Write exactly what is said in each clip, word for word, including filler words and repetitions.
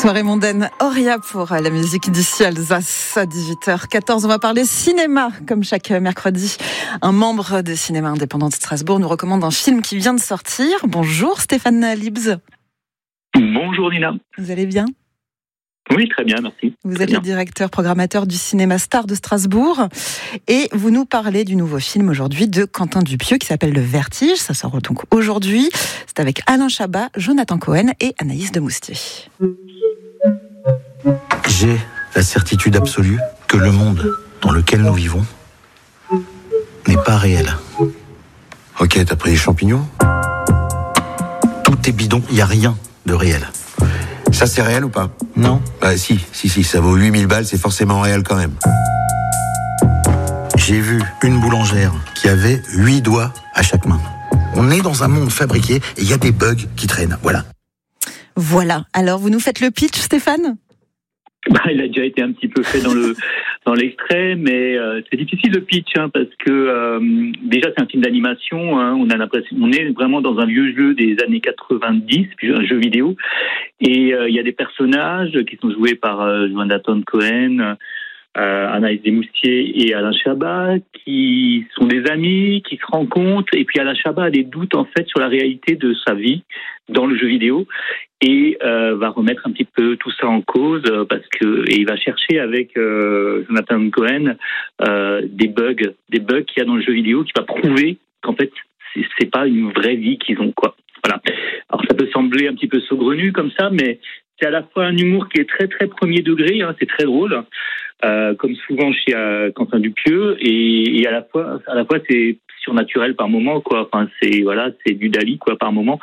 Soirée mondaine, Auria pour la musique d'ici Alsace à dix-huit heures quatorze. On va parler cinéma, comme chaque mercredi. Un membre des cinémas indépendants de Strasbourg nous recommande un film qui vient de sortir. Bonjour Stéphane Libs. Bonjour Nina. Vous allez bien ? Oui, très bien, merci. Vous très êtes bien. le directeur programmateur du cinéma Star de Strasbourg et vous nous parlez du nouveau film aujourd'hui de Quentin Dupieux qui s'appelle Le Vertige. Ça sort donc aujourd'hui. C'est avec Alain Chabat, Jonathan Cohen et Anaïs de Moustier. J'ai la certitude absolue que le monde dans lequel nous vivons n'est pas réel. Ok, t'as pris des champignons ? Tout est bidon, il n'y a rien de réel. Ça, c'est réel ou pas ? Non. Bah si, si, si, ça vaut huit mille balles, c'est forcément réel quand même. J'ai vu une boulangère qui avait huit doigts à chaque main. On est dans un monde fabriqué et il y a des bugs qui traînent, voilà. Voilà, alors vous nous faites le pitch Stéphane ? Bah, il a déjà été un petit peu fait dans le dans l'extrait, mais euh, c'est difficile le pitch hein, parce que euh, déjà c'est un film d'animation. Hein, on a l'impression, on est vraiment dans un vieux jeu des années quatre-vingt-dix, puis un jeu vidéo, et euh, il y a des personnages qui sont joués par euh, Jonathan Cohen, euh, Anaïs de Moustier et Alain Chabat, qui sont des amis, qui se rencontrent, et puis Alain Chabat a des doutes en fait sur la réalité de sa vie dans le jeu vidéo. Et euh, va remettre un petit peu tout ça en cause euh, parce que et il va chercher avec euh, Jonathan Cohen euh, des bugs, des bugs qu'il y a dans le jeu vidéo qui va prouver qu'en fait c'est, c'est pas une vraie vie qu'ils ont quoi. Voilà. Alors ça peut sembler un petit peu saugrenu comme ça, mais c'est à la fois un humour qui est très très premier degré, hein, c'est très drôle, euh, comme souvent chez euh, Quentin Dupieux, et, et à la fois à la fois c'est surnaturel par moment quoi. Enfin c'est voilà c'est du Dali quoi par moment.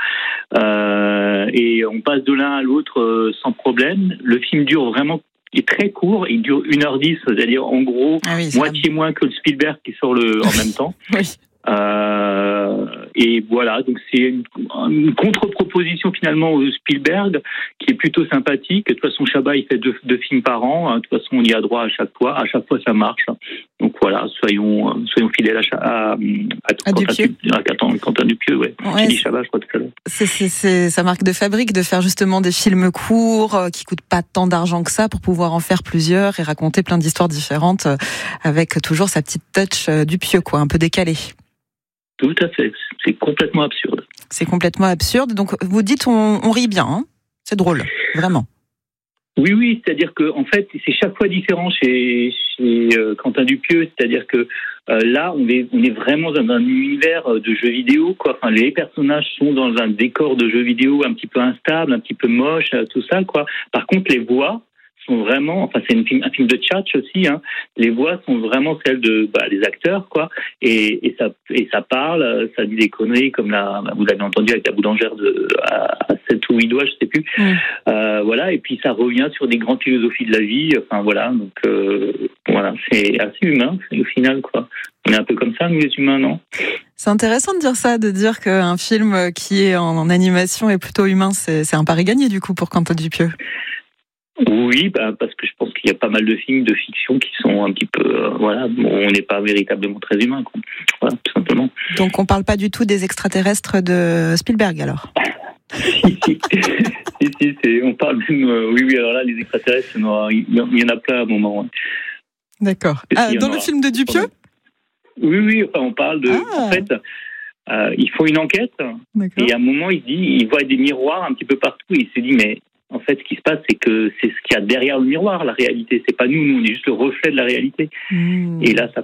Euh, et on passe de l'un à l'autre euh, sans problème. Le film dure vraiment, il est très court, il dure une heure dix, c'est-à-dire en gros ah oui, moitié ça. moins que le Spielberg qui sort le en même temps. Oui. Euh, et voilà, donc c'est une, une contre-proposition finalement au Spielberg qui est plutôt sympathique. De toute façon, Chabat il fait deux, deux films par an. De toute façon, on y a droit à chaque fois. À chaque fois, ça marche. Donc voilà, soyons soyons fidèles à, à, à, à Dupieux. À Quentin, Quentin Dupieux, ouais. ouais J'ai dit Chabat, je crois tout à l'heure. C'est, c'est, c'est sa marque de fabrique de faire justement des films courts euh, qui coûtent pas tant d'argent que ça pour pouvoir en faire plusieurs et raconter plein d'histoires différentes euh, avec toujours sa petite touch euh, Dupieux quoi, un peu décalée. Tout à fait, c'est complètement absurde. C'est complètement absurde, donc vous dites on, on rit bien, hein, c'est drôle, vraiment. Oui, oui, c'est-à-dire que en fait, c'est chaque fois différent chez, chez euh, Quentin Dupieux, c'est-à-dire que euh, là, on est, on est vraiment dans un univers de jeux vidéo, quoi. Enfin, les personnages sont dans un décor de jeux vidéo un petit peu instable, un petit peu moche, tout ça, quoi. Par contre, les voix sont vraiment, enfin c'est une film, un film de tchatch aussi, hein. Les voix sont vraiment celles de bah, les acteurs quoi, et, et ça et ça parle, ça dit des conneries comme la, vous l'avez entendu avec la boulangère de à, à sept ou huit doigts, je sais plus, mmh. euh, voilà, et puis ça revient sur des grandes philosophies de la vie, enfin voilà, donc euh, voilà, c'est assez humain au final quoi. On est un peu comme ça nous les humains, non ? C'est intéressant de dire ça, de dire qu'un film qui est en, en animation est plutôt humain, c'est, c'est un pari gagné du coup pour Quentin Dupieux. Oui, bah, parce que je pense qu'il y a pas mal de films de fiction qui sont un petit peu, euh, voilà, bon, on n'est pas véritablement très humain, quoi. Voilà, tout simplement. Donc on parle pas du tout des extraterrestres de Spielberg, alors ? si, si, si, si, c'est, on parle même, euh, oui, oui, alors là, les extraterrestres, il y en a, il y en a plein à un moment. Ouais. D'accord. Ah, dans le film de Dupieux ? Oui, oui, enfin, on parle de, ah. en fait, euh, ils font une enquête, D'accord. et à un moment, il dit, il voit des miroirs un petit peu partout, et il se dit, mais en fait, ce qui se passe, c'est que c'est ce qu'il y a derrière le miroir, la réalité. C'est pas nous, nous, on est juste le reflet de la réalité. Mmh. Et là, ça